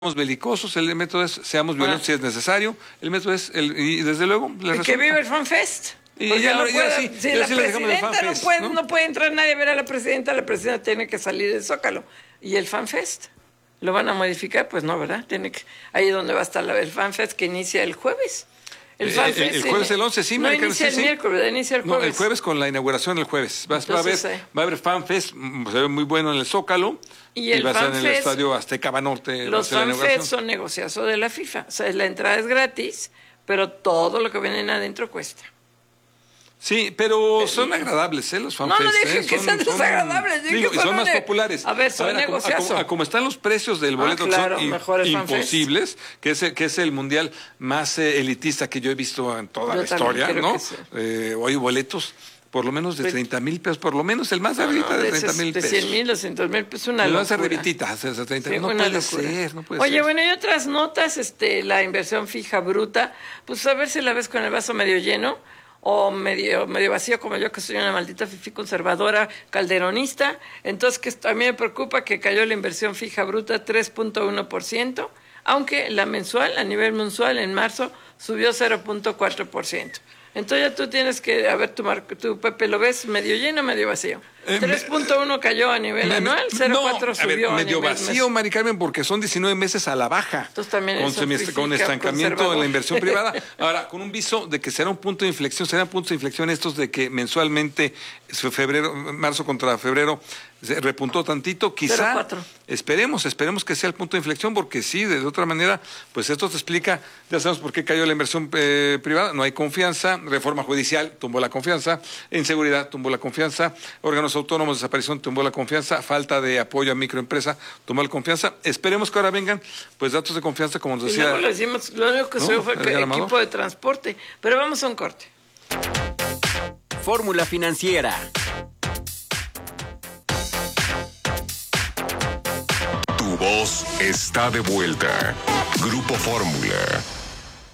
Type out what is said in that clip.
belicosos, el método es seamos violentos si es necesario, el método es, y desde luego... Que vive el FanFest. Y ya, no puede, sí, si la presidenta no puede entrar nadie a ver a la presidenta tiene que salir del Zócalo. ¿Y el FanFest? ¿Lo van a modificar? Pues no, ¿verdad? Ahí es donde va a estar el FanFest, que inicia el jueves. El jueves el 11, sí. No inicia el miércoles, inicia el jueves. No, el jueves con la inauguración el jueves. Va a haber FanFest, se ve muy bueno en el Zócalo. Y va a ser en el Estadio Azteca Banorte. Los FanFest son negociados de la FIFA. O sea, la entrada es gratis, pero todo lo que vienen adentro cuesta. Sí, pero son agradables, los FanFest. No dejen que sean desagradables. Y son más populares. A ver, son negociados. Como están los precios del boleto, claro, que son imposibles, que es el mundial más elitista que yo he visto en toda la historia, ¿no? Sí. Hoy boletos por lo menos de 30,000 pesos, por lo menos el más arribita de 30,000 pesos. De 100,000, 200,000 pesos, una locura. El más arribitita, de 30,000. Sí, no puede ser. Oye, bueno, y otras notas, la inversión fija bruta, pues a ver si la ves con el vaso medio lleno, o medio vacío, como yo, que soy una maldita fifí conservadora, calderonista. Entonces, que a mí me preocupa que cayó la inversión fija bruta 3.1%, aunque la mensual, a nivel mensual, en marzo, subió 0.4%. Entonces ya tú tienes que, a ver, tu Pepe, ¿lo ves medio lleno o medio vacío? 3.1 cayó a nivel anual, 0.4 subió a nivel medio vacío, Mari Carmen, porque son 19 meses a la baja. Entonces también con estancamiento en la inversión privada. Ahora, con un viso de que serán puntos de inflexión estos de que mensualmente, marzo contra febrero, se repuntó tantito, quizá 0.4. Esperemos que sea el punto de inflexión, porque sí, de otra manera, pues esto te explica, ya sabemos por qué cayó la inversión privada, no hay confianza, reforma judicial tumbó la confianza, inseguridad tumbó la confianza, órganos autónomos, desaparición tumbó la confianza, falta de apoyo a microempresa tumbó la confianza. Esperemos que ahora vengan pues datos de confianza, como nos decía. Lo único que se fue el equipo de transporte, pero vamos a un corte. Fórmula Financiera. Tu voz está de vuelta. Grupo Fórmula.